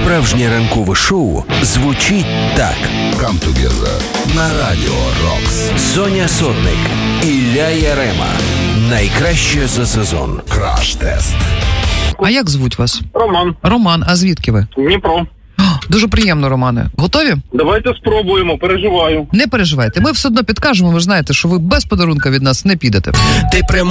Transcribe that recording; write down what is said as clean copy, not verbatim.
Справжнє ранкове шоу звучить так. Come Together на Радіо Рокс. Соня Сотник, Ілля Ярема. Найкраще за сезон. Краш-тест. А як звуть вас? Роман. Роман, а звідки ви? Дніпро. Дуже приємно, Романе. Готові? Давайте спробуємо, переживаю. Не переживайте, ми все одно підкажемо, ви ж знаєте, що ви без подарунка від нас не підете. Ти